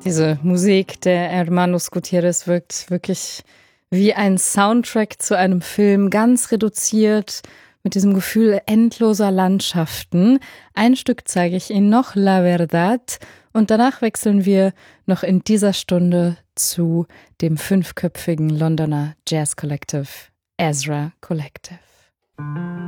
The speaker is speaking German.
Diese Musik der Hermanos Gutierrez wirkt wirklich wie ein Soundtrack zu einem Film, ganz reduziert, mit diesem Gefühl endloser Landschaften. Ein Stück zeige ich Ihnen noch, La Verdad, und danach wechseln wir noch in dieser Stunde zu dem 5-köpfigen Londoner Jazz Collective, Ezra Collective.